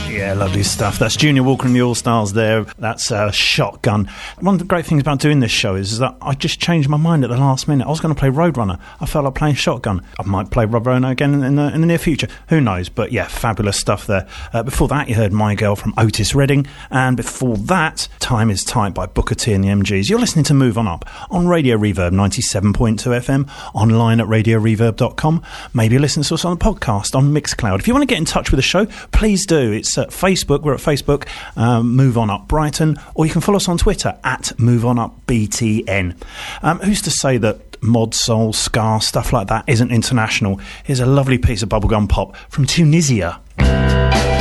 Yeah, lovely stuff. That's Junior Walker and the All-Stars there. That's Shotgun. One of the great things about doing this show is that I just changed my mind at the last minute. I was going to play Roadrunner. I felt like playing Shotgun. I might play Roadrunner again in the near future. Who knows? But yeah, fabulous stuff there. Before that, you heard My Girl from Otis Redding. And before that, Time is Tight by Booker T and the MGs. You're listening to Move On Up on Radio Reverb 97.2 FM, online at radioreverb.com. Maybe listen to us on the podcast on Mixcloud. If you want to get in touch with the show, please do. It's at Facebook. We're at Facebook, Move On Up Brighton, or you can follow us on Twitter at Move On Up BTN. Who's to say that mod, soul, ska, stuff like that isn't international? Here's a lovely piece of bubblegum pop from Tunisia.